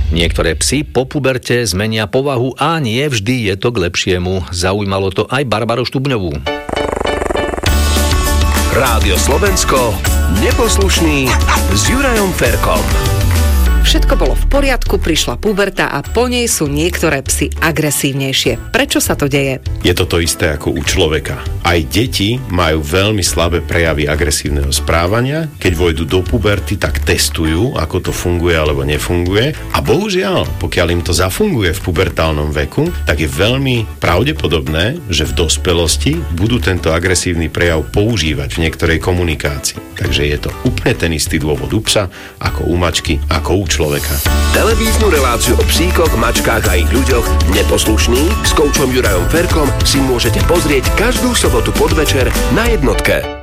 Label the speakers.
Speaker 1: Niektoré psy po puberte zmenia povahu a nie vždy je to k lepšiemu. Zaujímalo to aj Barbaru Štubňovú.
Speaker 2: Rádio Slovensko, Neposlušný s Jurajom Ferkom.
Speaker 3: Všetko bolo v poriadku, prišla puberta a po nej sú niektoré psy agresívnejšie. Prečo sa to deje?
Speaker 4: Je to isté ako u človeka. Aj deti majú veľmi slabé prejavy agresívneho správania. Keď vojdu do puberty, tak testujú, ako to funguje alebo nefunguje. A bohužiaľ, pokiaľ im to zafunguje v pubertálnom veku, tak je veľmi pravdepodobné, že v dospelosti budú tento agresívny prejav používať v niektorej komunikácii. Takže je to úplne ten istý dôvod u psa, ako u mačky, ako u človeka.
Speaker 2: Televíznu reláciu o psíkoch, mačkách a ich ľuďoch Neposlušný s koučom Jurajom Ferkom si môžete pozrieť každú sobotu podvečer na Jednotke.